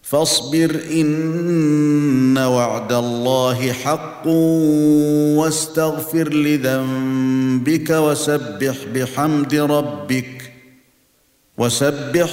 فاصبر إن وعد الله حق واستغفر لذنبك وسبح